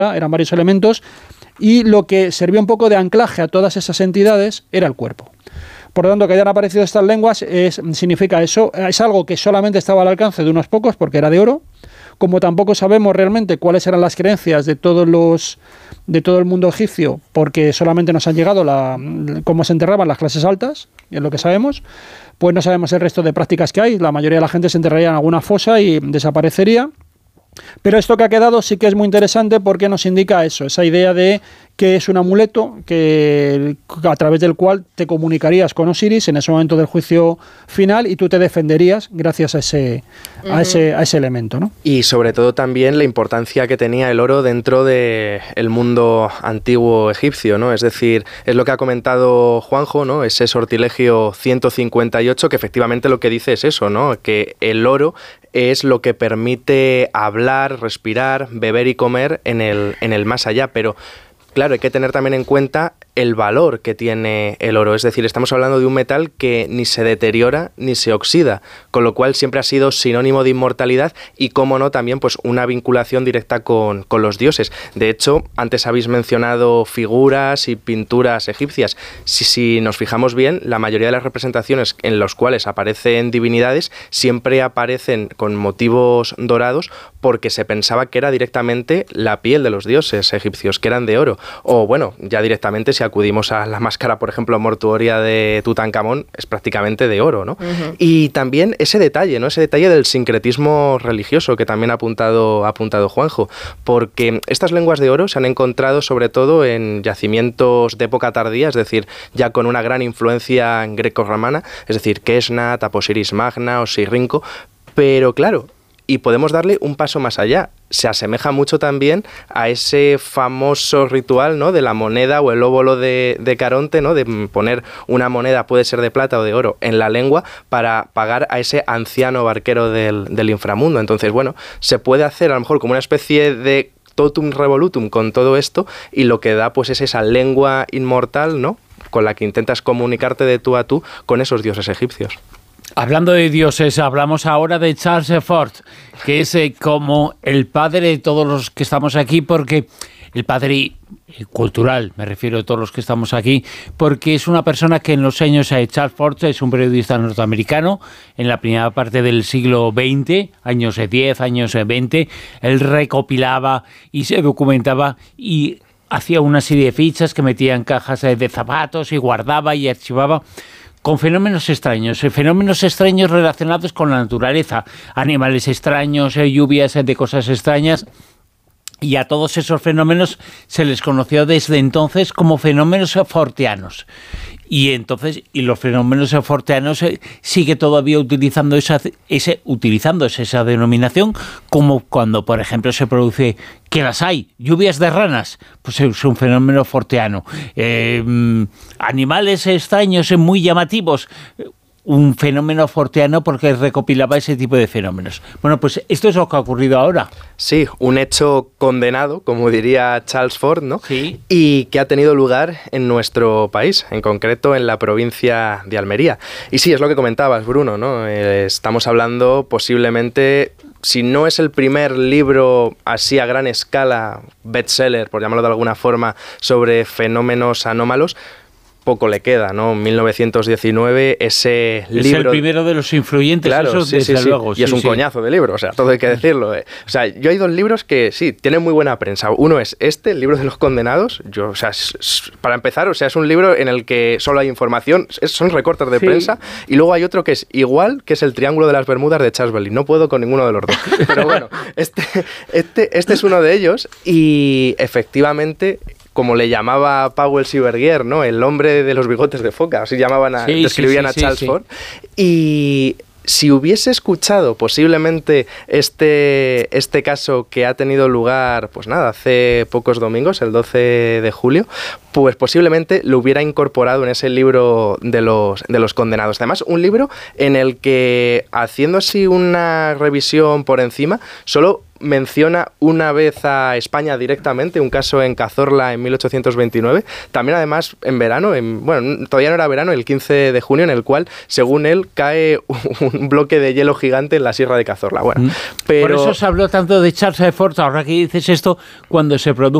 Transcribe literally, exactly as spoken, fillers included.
eran varios elementos, y lo que servía un poco de anclaje a todas esas entidades era el cuerpo. Por lo tanto, que hayan aparecido estas lenguas es, significa eso, es algo que solamente estaba al alcance de unos pocos porque era de oro, como tampoco sabemos realmente cuáles eran las creencias de todos los de todo el mundo egipcio, porque solamente nos han llegado la, cómo se enterraban las clases altas, es lo que sabemos, pues no sabemos el resto de prácticas que hay, la mayoría de la gente se enterraría en alguna fosa y desaparecería. Pero esto que ha quedado sí que es muy interesante porque nos indica eso, esa idea de que es un amuleto que a través del cual te comunicarías con Osiris en ese momento del juicio final y tú te defenderías gracias a ese, uh-huh. a ese, a ese elemento, ¿no? Y sobre todo también la importancia que tenía el oro dentro del mundo antiguo egipcio, ¿no? Es decir, es lo que ha comentado Juanjo, ¿no? Ese sortilegio ciento cincuenta y ocho que efectivamente lo que dice es eso, ¿no? Que el oro es lo que permite hablar, respirar, beber y comer en el, en el más allá, pero claro, hay que tener también en cuenta el valor que tiene el oro, es decir, estamos hablando de un metal que ni se deteriora ni se oxida, con lo cual siempre ha sido sinónimo de inmortalidad y, cómo no, también pues una vinculación directa con, con los dioses. De hecho, antes habéis mencionado figuras y pinturas egipcias. Si, si nos fijamos bien, la mayoría de las representaciones en las cuales aparecen divinidades siempre aparecen con motivos dorados porque se pensaba que era directamente la piel de los dioses egipcios, que eran de oro. O bueno, ya directamente si acudimos a la máscara, por ejemplo, mortuoria de Tutankamón, es prácticamente de oro, ¿no? Uh-huh. Y también ese detalle, ¿no? Ese detalle del sincretismo religioso que también ha apuntado, ha apuntado Juanjo, porque estas lenguas de oro se han encontrado sobre todo en yacimientos de época tardía, es decir, ya con una gran influencia greco-romana, es decir, Kesna, Taposiris Magna, Osirrinco, pero claro, y podemos darle un paso más allá. Se asemeja mucho también a ese famoso ritual, ¿no?, de la moneda o el óvulo de, de Caronte, ¿no?, de poner una moneda, puede ser de plata o de oro, en la lengua para pagar a ese anciano barquero del, del inframundo. Entonces, bueno, se puede hacer a lo mejor como una especie de totum revolutum con todo esto, y lo que da pues es esa lengua inmortal, ¿no?, con la que intentas comunicarte de tú a tú con esos dioses egipcios. Hablando de dioses, hablamos ahora de Charles Fort, que es eh, como el padre de todos los que estamos aquí, porque el padre cultural, me refiero a todos los que estamos aquí, porque es una persona que en los años, eh, Charles Fort es un periodista norteamericano, en la primera parte del siglo veinte, años diez, años veinte, él recopilaba y se documentaba y hacía una serie de fichas que metía en cajas eh, de zapatos y guardaba y archivaba con fenómenos extraños, fenómenos extraños relacionados con la naturaleza, animales extraños, lluvias de cosas extrañas, y a todos esos fenómenos se les conoció desde entonces como fenómenos forteanos. Y entonces, y los fenómenos forteanos eh, sigue todavía utilizando esa, ese, utilizándose esa denominación, como cuando, por ejemplo, se produce, que las hay, lluvias de ranas, pues es un fenómeno forteano. Eh, animales extraños muy llamativos, un fenómeno forteano porque recopilaba ese tipo de fenómenos. Bueno, pues esto es lo que ha ocurrido ahora. Sí, un hecho condenado, como diría Charles Fort, ¿no? Sí. Y que ha tenido lugar en nuestro país, en concreto en la provincia de Almería. Y sí, es lo que comentabas, Bruno, ¿no? Eh, estamos hablando posiblemente, si no es el primer libro así a gran escala, bestseller, por llamarlo de alguna forma, sobre fenómenos anómalos, poco le queda, ¿no? mil novecientos diecinueve, ese es libro... Es el primero de los influyentes, claro, eso sí, desde sí, sí. luego. Y sí, es un sí. coñazo de libro, o sea, todo hay que decirlo. Eh. O sea, yo hay dos libros que sí, tienen muy buena prensa. Uno es este, el libro de los condenados. Yo, o sea, es, es, para empezar, o sea, es un libro en el que solo hay información, es, son recortes de sí. prensa, y luego hay otro que es igual, que es el Triángulo de las Bermudas de Charles Belling. No puedo con ninguno de los dos. Pero bueno, este, este, este es uno de ellos, y efectivamente, como le llamaba Powell Sibergier, ¿no?, el hombre de los bigotes de foca, así llamaban a, sí, describían sí, sí, a Charles sí, Fort. Sí. Y si hubiese escuchado posiblemente este, este caso que ha tenido lugar, pues nada, hace pocos domingos, el doce de julio, pues posiblemente lo hubiera incorporado en ese libro de los, de los condenados. Además, un libro en el que, haciendo así una revisión por encima, solo menciona una vez a España directamente, un caso en Cazorla en mil ochocientos veintinueve, también además en verano, en, bueno, todavía no era verano, el quince de junio, en el cual, según él, cae un bloque de hielo gigante en la Sierra de Cazorla. Bueno, mm. pero... Por eso se habló tanto de Charles Fort, ahora que dices esto, cuando se produjo